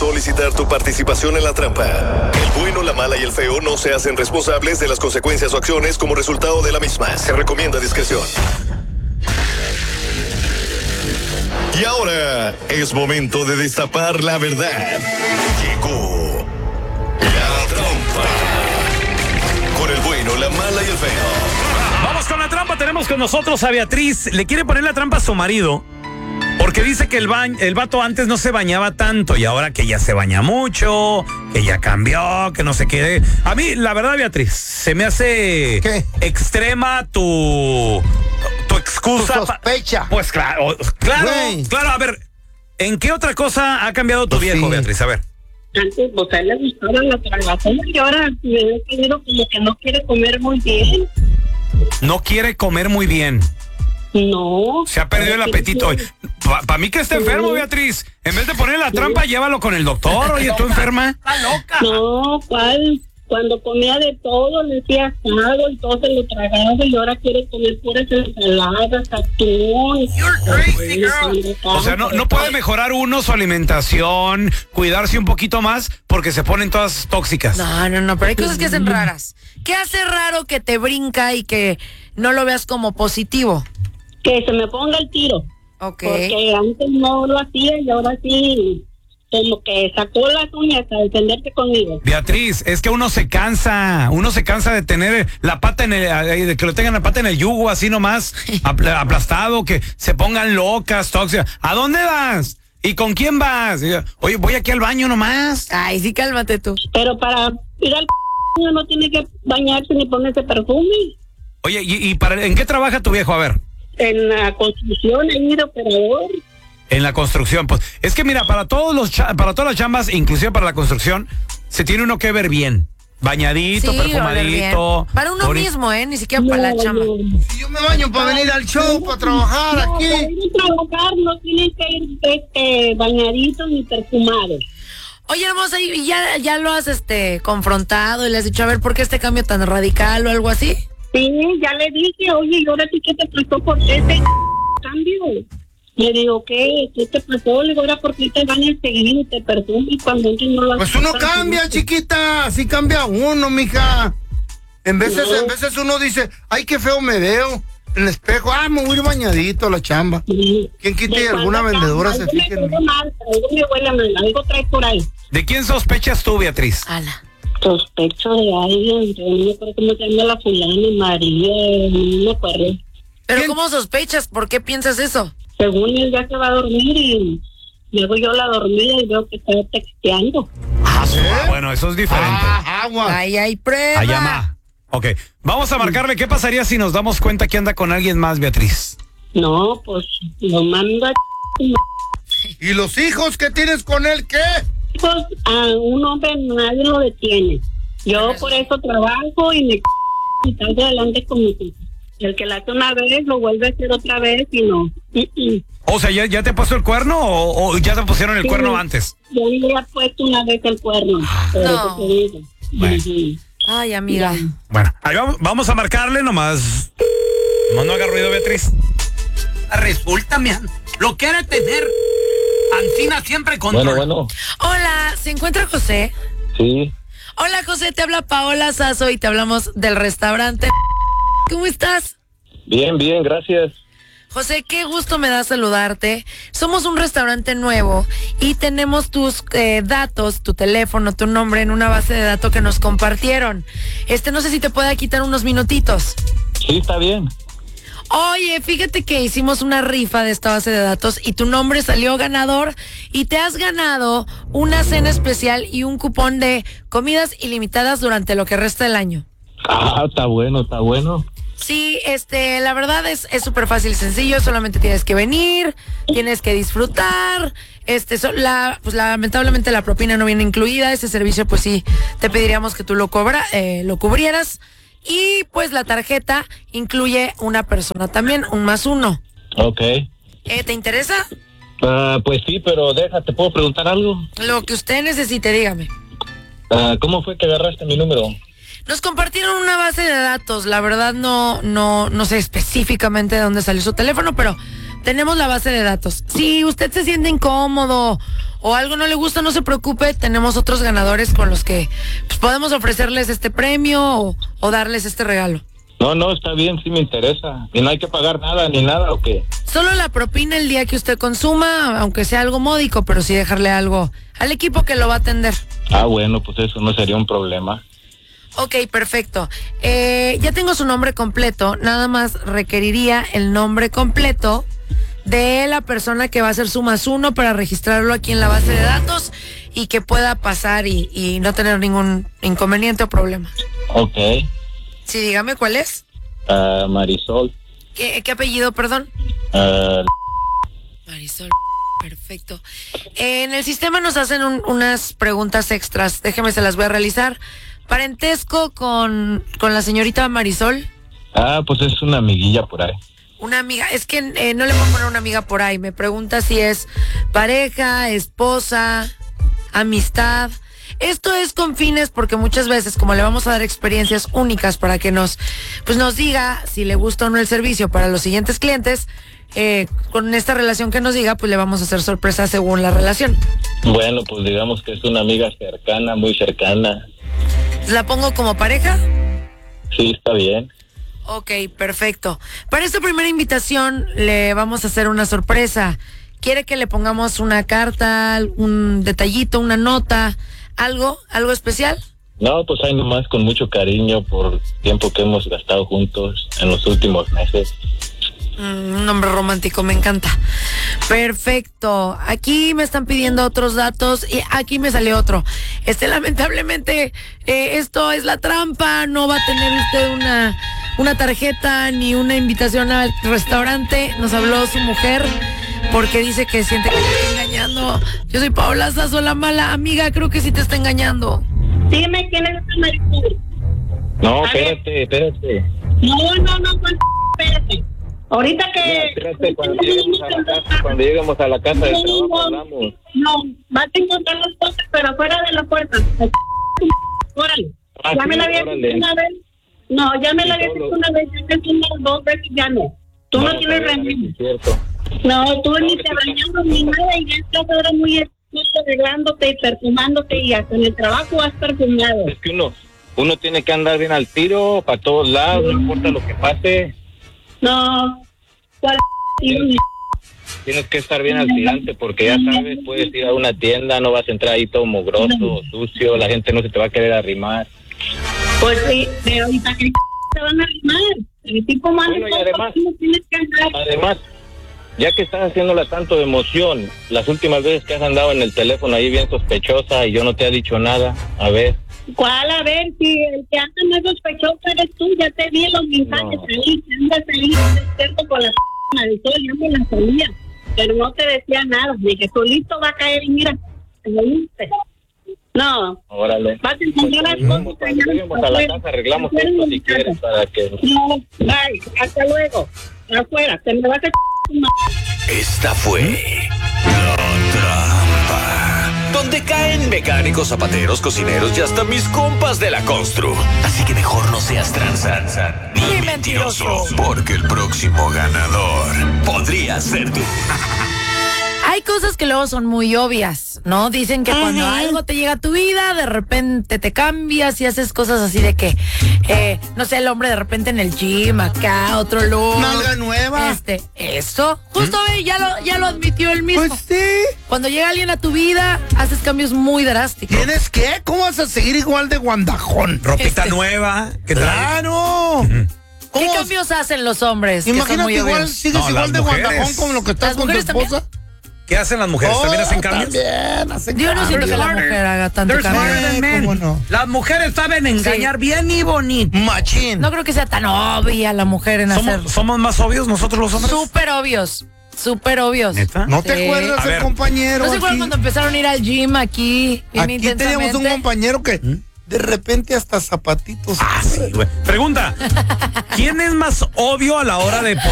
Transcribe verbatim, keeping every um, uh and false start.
solicitar tu participación en la trampa. El bueno, la mala y el feo no se hacen responsables de las consecuencias o acciones como resultado de la misma. Se recomienda discreción. Y ahora es momento de destapar la verdad. Llegó la trampa. Con el bueno, la mala y el feo. Vamos con la trampa. Tenemos con nosotros a Beatriz. Le quiere poner la trampa a su marido porque dice que el, ba- el vato antes no se bañaba tanto y ahora que ya se baña mucho, que ya cambió, que no se quede. A mí, la verdad, Beatriz, se me hace ¿Qué? extrema tu, tu excusa. Tu sospecha. Pa- pues claro, claro, Güey. claro. A ver, ¿en qué otra cosa ha cambiado tu Pues viejo, sí. Beatriz? A ver. Antes, pues a él le gustaba la tragazón y ahora me he tenido como que no quiere comer muy bien. No quiere comer muy bien. No. Se ha perdido el apetito. Para pa mí que está enfermo, Beatriz. En vez de ponerle la trampa, llévalo con el doctor. Oye, ¿tú enferma? Está loca. No, ¿cuál? Cuando comía de todo, le decía asado y todo se lo tragaba y ahora quiere comer puras ensaladas, atún. You're crazy, girl. O sea, no, no puede mejorar uno su alimentación, cuidarse un poquito más porque se ponen todas tóxicas. No, no, no, pero hay cosas que hacen raras. ¿Qué hace raro que te brinca y que no lo veas como positivo? Que se me ponga el tiro. Ok. Porque antes no lo hacía y ahora sí, como que sacó las uñas a defenderse conmigo. Beatriz, es que uno se cansa, uno se cansa de tener la pata en el, de que lo tengan la pata en el yugo así nomás, apl- aplastado, que se pongan locas, tóxicas. ¿A dónde vas? ¿Y con quién vas? Y yo, oye, voy aquí al baño nomás. Ay, sí, cálmate tú. Pero para ir al uno no tiene que bañarse ni ponerse perfume. Oye, ¿y, y para, en qué trabaja tu viejo? A ver. En la construcción he ido operador. En la construcción, pues, es que mira, para todos los cha- para todas las chambas, inclusive para la construcción, se tiene uno que ver bien. Bañadito, Sí, oler bien. perfumadito. Para uno Ori- mismo, ¿eh? Ni siquiera para la chama. Si yo me baño para venir al show, para trabajar No, para aquí. ir a trabajar no tienen que ir este, bañaditos ni perfumados. Oye, hermosa, ¿y ya, ya lo has este confrontado y le has dicho, a ver, ¿por qué este cambio tan radical o algo así? Sí, ya le dije, oye, ¿y ahora sí qué te pasó por ese cambio? Le digo, ¿qué? ¿Qué te pasó? Le digo, ahora por qué te bañas seguido y te perfumas cuando antes no lo Pues uno cambia, chiquita. Así cambia uno, mija. En veces, No. en veces uno dice, ay, qué feo me veo. En el espejo, ah, me voy a ir bañadito a la chamba. Sí. ¿Quién quita y De alguna cuando vendedora algo se me fije en mí? huele mal, algo me huele mal, algo trae por ahí. ¿De quién sospechas tú, Beatriz? Ala. Sospecho de alguien, yo no me acuerdo cómo se llama la fulana, María, no me acuerdo. ¿Pero ¿Quién? cómo sospechas? ¿Por qué piensas eso? Según él ya se va a dormir y luego yo la dormida y veo que está texteando. Ah, bueno, eso es diferente. Ah, agua. Ay, hay prueba. Allá ma. Ok, vamos a marcarle. ¿Qué pasaría si nos damos cuenta que anda con alguien más, Beatriz? No, pues lo mando a ¿Y los hijos que tienes con él qué? chicos, a un hombre nadie lo detiene. Yo por eso trabajo y me y salgo adelante con mis hijos. El que la hace una vez lo vuelve a hacer otra vez y no. Mm-mm. O sea, ¿ya, ya te puso el cuerno o, o ya te pusieron el Sí. cuerno antes? Yo le he puesto una vez el cuerno. Por No. eso te digo. Bueno. Ujú. Ay, amiga. Bueno, ahí vamos, vamos a marcarle nomás. Nomás no haga ruido, Beatriz. Resulta, me lo quiere tener Ancina siempre control. Bueno, bueno, Hola, ¿se encuentra José? sí. Hola, José, te habla Paola Sazo y te hablamos del restaurante. ¿Cómo estás? Bien, bien, gracias. José, qué gusto me da saludarte. Somos un restaurante nuevo y tenemos tus eh, datos, tu teléfono, tu nombre en una base de datos que nos compartieron. Este, no sé si te pueda quitar unos minutitos. Sí, está bien. Oye, fíjate que hicimos una rifa de esta base de datos y tu nombre salió ganador y te has ganado una cena especial y un cupón de comidas ilimitadas durante lo que resta del año. Ah, está bueno, está bueno. Sí, este, la verdad es es súper fácil y sencillo, solamente tienes que venir, tienes que disfrutar, este, so- la, pues lamentablemente la propina no viene incluida, ese servicio pues sí, te pediríamos que tú lo cobra, eh, lo cubrieras, y pues la tarjeta incluye una persona también, un más uno. Ok. Eh, ¿te interesa? Ah, pues sí, pero déjate, ¿puedo preguntar algo? Lo que usted necesite, dígame. Ah, ¿cómo fue que agarraste mi número? Nos compartieron una base de datos, la verdad no, no, no sé específicamente de dónde salió su teléfono, pero tenemos la base de datos. Si usted se siente incómodo o algo no le gusta, no se preocupe, tenemos otros ganadores con los que pues, podemos ofrecerles este premio o, o darles este regalo. No, no, está bien, sí me interesa. ¿Y no hay que pagar nada ni nada o qué? Solo la propina el día que usted consuma, aunque sea algo módico, pero sí dejarle algo al equipo que lo va a atender. Ah, bueno, pues eso no sería un problema. Ok, perfecto. Eh, ya tengo su nombre completo, nada más requeriría el nombre completo de la persona que va a hacer su más uno para registrarlo aquí en la base de datos y que pueda pasar y, y no tener ningún inconveniente o problema. Ok. Sí, dígame cuál es. Uh, Marisol. ¿Qué, qué apellido, perdón? Uh, Marisol, perfecto. Eh, en el sistema nos hacen un, unas preguntas extras, déjeme se las voy a realizar. ¿Parentesco con, con la señorita Marisol? Ah, pues es una amiguilla por ahí. Una amiga, es que eh, no le puedo poner una amiga por ahí, me pregunta si es pareja, esposa, amistad. Esto es con fines porque muchas veces, como le vamos a dar experiencias únicas para que nos, pues nos diga si le gusta o no el servicio para los siguientes clientes, eh, con esta relación que nos diga, pues le vamos a hacer sorpresa según la relación. Bueno, pues digamos que es una amiga cercana, muy cercana. ¿La pongo como pareja? Sí, está bien. Ok, perfecto. Para esta primera invitación le vamos a hacer una sorpresa. ¿Quiere que le pongamos una carta, un detallito, una nota, algo, algo especial? No, pues ahí nomás con mucho cariño por el tiempo que hemos gastado juntos en los últimos meses. Mm, un nombre romántico, me encanta. Perfecto. Aquí me están pidiendo otros datos y aquí me sale otro. Este, lamentablemente, eh, esto es la trampa. No va a tener usted una, una tarjeta ni una invitación al restaurante. Nos habló su mujer porque dice que siente que le está engañando. Yo soy Paola Sazo, la mala amiga. Creo que sí te está engañando. Dime quién es esa Marisol. No, A espérate, ver. espérate. No, no, no, pues, espérate. Ahorita que... No, espérate, cuando lleguemos a la casa, cuando lleguemos a la casa de trabajo hablamos. No, vas a encontrar las cosas, pero afuera de la puerta. Órale. Ah, ya sí, me la había órale. dicho una vez. No, ya me la Sí, había todo. dicho una vez. Ya te unas dos veces, ya no. Tú no, Vamos a tienes ver, a ver si remedio. es cierto. No, tú No, ni que te sí. bañamos ni nada y ya estás ahora muy expuesto arreglándote y perfumándote y hasta en el trabajo vas perfumado. Es que uno, uno tiene que andar bien al tiro, para todos lados, no importa lo que pase. No, ¿cuál? Tienes, tienes que estar bien al tirante porque ya sabes, puedes ir a una tienda, no vas a entrar ahí todo mugroso, sucio, la gente no se te va a querer arrimar. Pues sí, de ahorita que te van a arrimar. El tipo malo Bueno, y además- no tienes que andar. Además, ya que estás haciéndola tanto de emoción, las últimas veces que has andado en el teléfono ahí bien sospechosa y yo no te he dicho nada, a ver. ¿Cuál? A ver, si el que anda más sospechoso eres tú, ya te vi en los mensajes No. ahí, que andas ahí despierto con la p*** de sol, ya me la salía, pero no te decía nada, de que solito va a caer y mira, te lo viste. No, Órale. vas a encontrar las Cuando cosas allá lleguemos a la afuera. casa arreglamos Afuera esto en si mi casa. quieres para que... No, bye, hasta luego, afuera, te me vas a tu madre. Esta fue La Trampa, donde caen mecánicos, zapateros, cocineros y hasta mis compas de la constru. Así que mejor no seas tranza ni mentiroso, porque el próximo ganador podría ser tú. Hay cosas que luego son muy obvias, ¿no? Dicen que cuando algo te llega a tu vida, de repente te cambias y haces cosas así de que, eh, no sé, el hombre de repente en el gym, acá, otro look. Nalga nueva. Este, eso. Justo ve, ya lo, ya lo admitió él mismo. Pues sí. Cuando llega alguien a tu vida, haces cambios muy drásticos. ¿Tienes qué? ¿Cómo vas a seguir igual de guandajón? Ropita Este. nueva. ¿Qué tal? ¡Claro! ¿Qué ¿Cómo? cambios hacen los hombres? que son Imagínate muy igual, obvios? sigues No, igual las de mujeres. guandajón como lo que estás ¿Las con tu mujeres también? esposa. ¿Qué hacen las mujeres? ¿También hacen cambios? También hacen Yo no siento que la cambios. mujer haga tanto There's cambio. more than men. ¿Cómo no? Las mujeres saben engañar bien y bonito. Machín. No creo que sea tan obvia la mujer en hacer. ¿Somos, ¿Somos más obvios nosotros los hombres? Súper obvios. Súper obvios. ¿Neta? ¿No te Sí. acuerdas A del ver. compañero ¿No se acuerdan aquí? cuando empezaron a ir al gym aquí? bien Aquí teníamos un intensamente? compañero que de repente hasta zapatitos. Ah, sí, güey. Pregunta: ¿quién es más obvio a la hora de